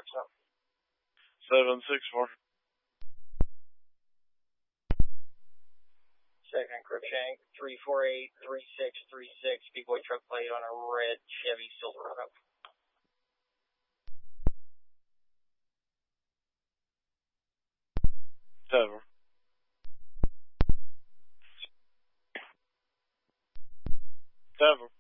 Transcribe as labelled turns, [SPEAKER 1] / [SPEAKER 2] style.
[SPEAKER 1] encryption.
[SPEAKER 2] 764.
[SPEAKER 1] Second encryption, 348-3636, big boy truck plate on a red Chevy Silverado.
[SPEAKER 2] Seven. Seven.